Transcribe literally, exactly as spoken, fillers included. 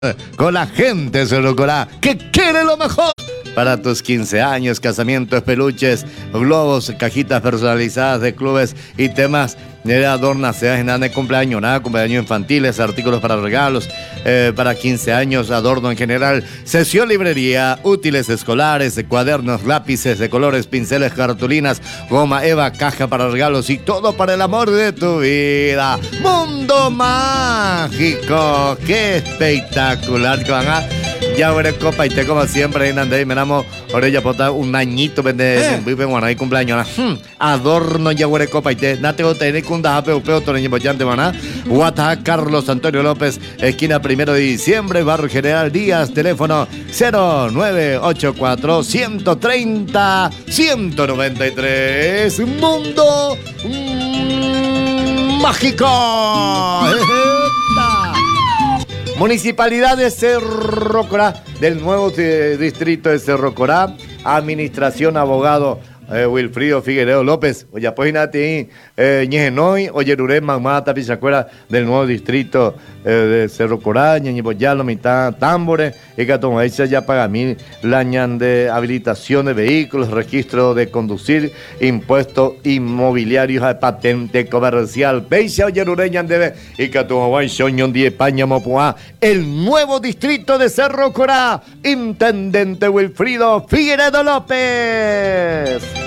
con la gente de Cerro Corá, que quiere lo mejor. Para tus quince años, casamientos, peluches, globos, cajitas personalizadas de clubes y temas de adornas, seas en nada de cumpleaños, nada, cumpleaños infantiles, artículos para regalos, eh, para quince años, adorno en general, sesión librería, útiles escolares, cuadernos, lápices de colores, pinceles, cartulinas, goma eva, caja para regalos y todo para el amor de tu vida. Mundo mágico, qué espectacular que van a... Ya veré copa y te como siempre en Andrés me damos orella pota un añito de vive bueno ahí cumpleaños hmm. Adorno ya veré copa y te nate o tener con da peo peo toreño bollante maná Guata Carlos Antonio López esquina primero de diciembre Barrio General Díaz teléfono cero nueve ocho cuatro uno tres cero uno nueve tres Mundo mm, mágico. Municipalidad de Cerro Corá, del nuevo eh, distrito de Cerro Corá, administración abogado eh, Wilfrido Figueiredo López, oye pues nati eh, ñejenoi, oye ruré mamá tapizacuera del nuevo distrito eh, de Cerro Corá, ñeñiboyalo mitad tambores, y que toma hecha ya paga mil lañan de habilitación de vehículos, registro de conducir, impuestos inmobiliarios a patente comercial, peisa oye rureñan debe, y que toma guay soñón die España mopuá, el nuevo distrito de Cerro Corá, intendente Wilfrido Figueiredo López.